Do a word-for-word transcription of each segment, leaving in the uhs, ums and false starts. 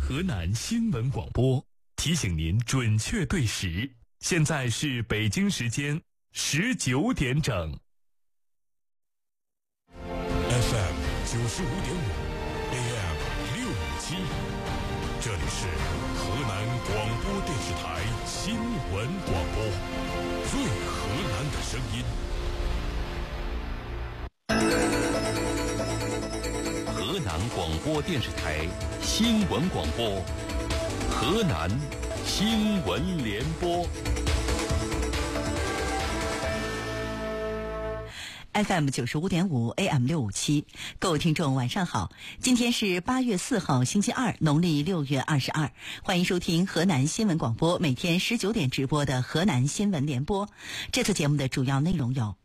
河南新闻广播，提醒您准确对时。现在是北京时间十九点整。 F M 九十五点五 ，A M 六五七，这里是河南广播电视台新闻广播，最河南的声音。 河南广播电视台新闻广播，河南新闻联播。 F M 九十五点五 A M 六五七，各位听众晚上好，今天是八月四号星期二，农历六月二十二，欢迎收听河南新闻广播每天十九点直播的河南新闻联播。这次节目的主要内容有：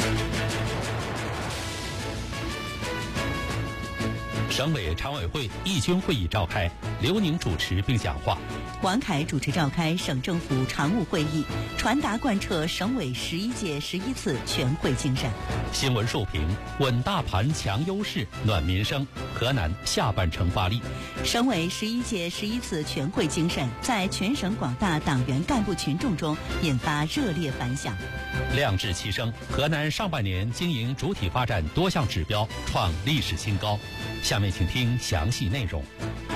省委常委会义军会议召开，刘宁主持并讲话。 王凯主持召开省政府常务会议，传达贯彻省委十一届十一次全会精神。 新闻述评：稳大盘、强优势、暖民生，河南下半程发力。 省委十一届十一次全会精神在全省广大党员干部群众中引发热烈反响。 亮质齐升，河南上半年经营主体发展多项指标创历史新高。下面请听详细内容。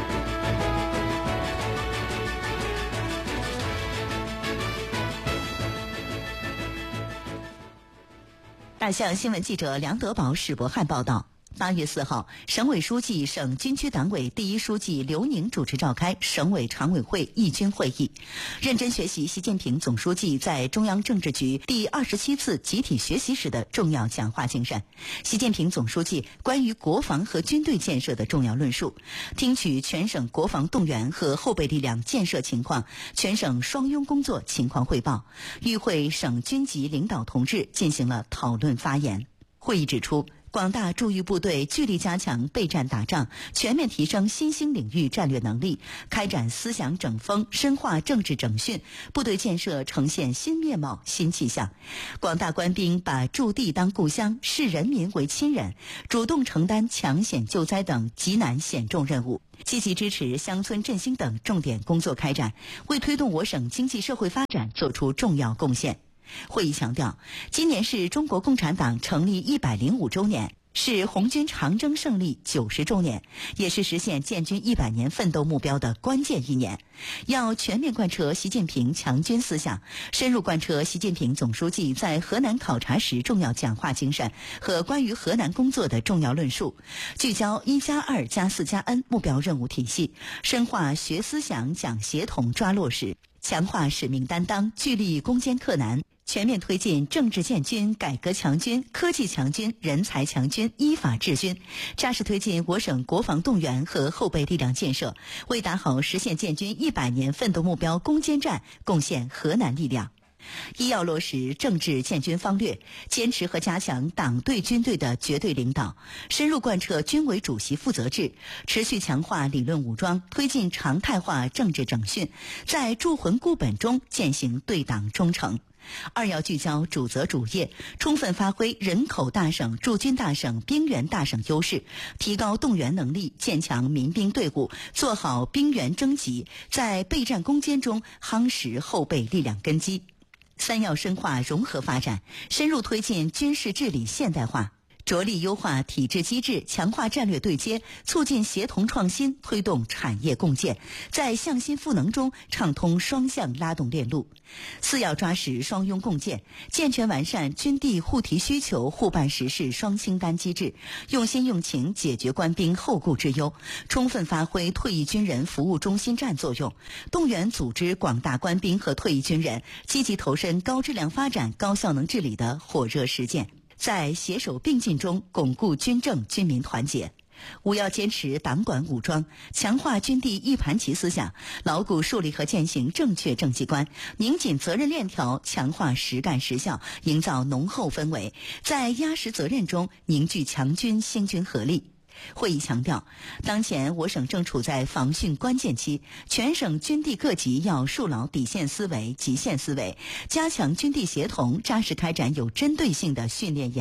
大象新闻记者梁德宝、史博汉报道。八月四号，省委书记、省军区党委第一书记刘宁主持召开省委常委会义军会议，认真学习习近平总书记在中央政治局第二十七次集体学习时的重要讲话精神，习近平总书记关于国防和军队建设的重要论述，听取全省国防动员和后备力量建设情况、全省双拥工作情况汇报，与会省军级领导同志进行了讨论发言。会议指出，广大驻豫部队聚力加强备战打仗，全面提升新兴领域战略能力，开展思想整风，深化政治整训，部队建设呈现新面貌、新气象。广大官兵把驻地当故乡，视人民为亲人，主动承担抢险救灾等极难险重任务，积极支持乡村振兴等重点工作开展，为推动我省经济社会发展作出重要贡献。会议强调，今年是中国共产党成立一百零五周年，是红军长征胜利九十周年，也是实现建军一百年奋斗目标的关键一年。要全面贯彻习近平强军思想，深入贯彻习近平总书记在河南考察时重要讲话精神和关于河南工作的重要论述，聚焦一加二加四加 N 目标任务体系，深化学思想、讲协同、抓落实，强化使命担当，聚力攻坚克难，全面推进政治建军、改革强军、科技强军、人才强军、依法治军，扎实推进我省国防动员和后备力量建设，为打好实现建军一百年奋斗目标攻坚战贡献河南力量。一要落实政治建军方略，坚持和加强党对军队的绝对领导，深入贯彻军委主席负责制，持续强化理论武装，推进常态化政治整训，在铸魂固本中践行对党忠诚。二要聚焦主责主业，充分发挥人口大省、驻军大省、兵员大省优势，提高动员能力，建强民兵队伍，做好兵员征集，在备战攻坚中夯实后备力量根基。三要深化融合发展，深入推进军事治理现代化，着力优化体制机制，强化战略对接，促进协同创新，推动产业共建，在向心赋能中畅通双向拉动链路。四要抓实双拥共建，健全完善军地互提需求、互办实事双清单机制，用心用情解决官兵后顾之忧，充分发挥退役军人服务中心站作用，动员组织广大官兵和退役军人积极投身高质量发展、高效能治理的火热实践，在携手并进中巩固军政军民团结。五要坚持党管武装，强化军地一盘棋思想，牢固树立和践行正确政绩观，拧紧责任链条，强化实干实效，营造浓厚氛围，在压实责任中凝聚强军兴军合力。会议强调，当前我省正处在防汛关键期，全省军地各级要树牢底线思维、极限思维，加强军地协同，扎实开展有针对性的训练演练，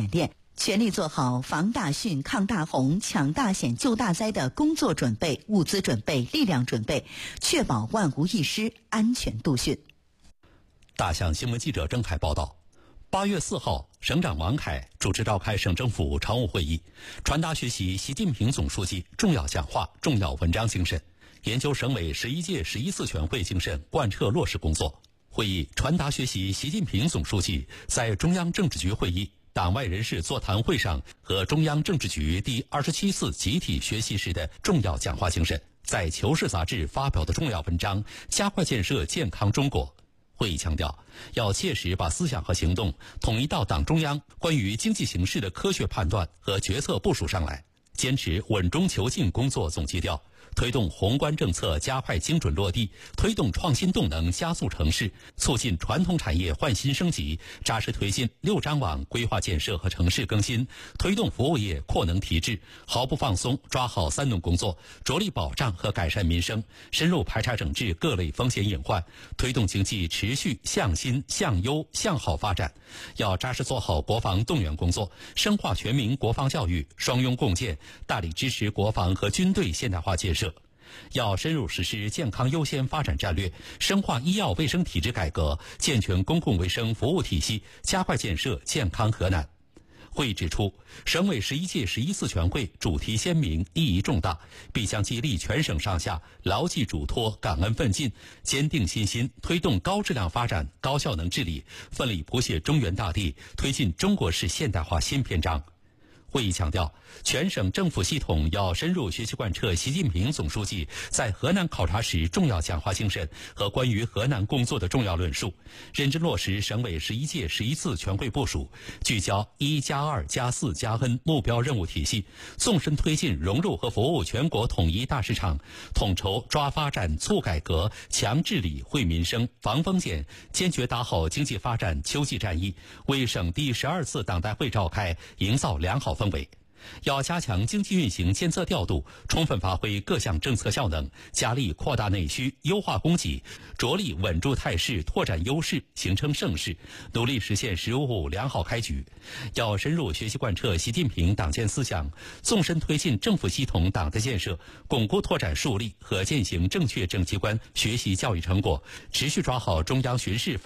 全力做好防大汛、抗大洪、抢大险、救大灾的工作准备、物资准备、力量准备，确保万无一失，安全度汛。 大象新闻记者郑凯报道，八月四号，省长王凯主持召开省政府常务会议，传达学习习近平总书记重要讲话、重要文章精神，研究省委十一届十一次全会精神贯彻落实工作。会议传达学习习近平总书记在中央政治局会议、党外人士座谈会上和中央政治局第二十七次集体学习时的重要讲话精神，在《求是》杂志发表的重要文章，加快建设健康中国。会议强调，要切实把思想和行动统一到党中央关于经济形势的科学判断和决策部署上来，坚持稳中求进工作总基调，推动宏观政策加快精准落地，推动创新动能加速成事，促进传统产业换新升级，扎实推进六张网规划建设和城市更新，推动服务业扩能提质，毫不放松抓好三农工作，着力保障和改善民生，深入排查整治各类风险隐患，推动经济持续向新、向优、向好发展。要扎实做好国防动员工作，深化全民国防教育，双拥共建，大力支持国防和军队现代化建设。要深入实施健康优先发展战略，深化医药卫生体制改革，健全公共卫生服务体系，加快建设健康河南。会议指出，省委十一届十一次全会主题鲜明，意义重大，必将激励全省上下牢记嘱托、感恩奋进，坚定信心，推动高质量发展、高效能治理，奋力谱写中原大地，推进中国式现代化新篇章。会议强调，全省政府系统要深入学习贯彻习近平总书记在河南考察时重要讲话精神和关于河南工作的重要论述，认真落实省委十一届十一次全会部署，聚焦一加二加四加 N 目标任务体系，纵深推进融入和服务全国统一大市场，统筹抓发展、促改革、强治理、惠民生、防风险，坚决打好经济发展秋季战役，为省第十二次党代会召开营造良好氛围。要加强经济运行监测调度，充分发挥各项政策效能，加力扩大内需，优化供给，着力稳住态势，拓展优势，形成盛世，努力实现“十五五”良好开局。要深入学习贯彻习近平党建思想，纵深推进政府系统党的建设，巩固拓展树立和践行正确政机关学习教育成果，持续抓好中央巡视